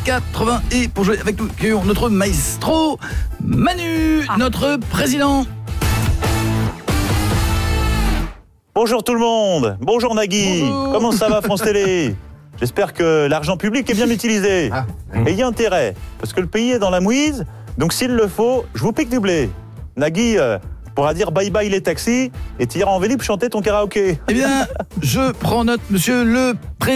80. Et pour jouer avec nous, accueillons notre maestro, Manu, notre président. Bonjour tout le monde. Bonjour Nagui. Bonjour. Comment ça va France Télé? J'espère que l'argent public est bien utilisé. Et il y a intérêt, parce que le pays est dans la mouise, donc s'il le faut, je vous pique du blé. Nagui pourra dire bye bye les taxis et tu iras en Vélib chanter ton karaoké. Eh bien, je prends note, monsieur le président.